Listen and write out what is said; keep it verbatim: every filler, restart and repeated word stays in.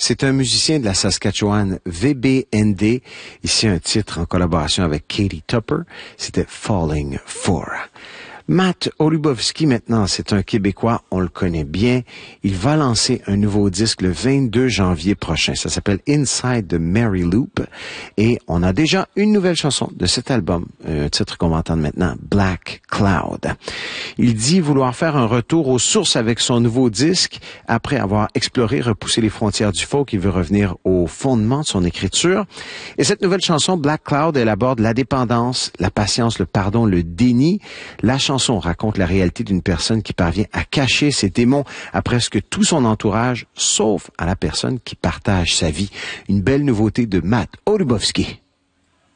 C'est un musicien de la Saskatchewan, V B N D. Ici, un titre en collaboration avec Katie Tupper. C'était Falling For. Matt Olubowski, maintenant, c'est un Québécois, on le connaît bien. Il va lancer un nouveau disque le vingt-deux janvier prochain. Ça s'appelle Inside the Mary Loop. Et on a déjà une nouvelle chanson de cet album, un titre qu'on va entendre maintenant, Black Cloud. Il dit vouloir faire un retour aux sources avec son nouveau disque. Après avoir exploré, repoussé les frontières du folk, il veut revenir au fondement de son écriture. Et cette nouvelle chanson, Black Cloud, elle aborde la dépendance, la patience, le pardon, le déni. La chanson raconte la réalité d'une personne qui parvient à cacher ses démons à presque tout son entourage, sauf à la personne qui partage sa vie. Une belle nouveauté de Matt Olubowski.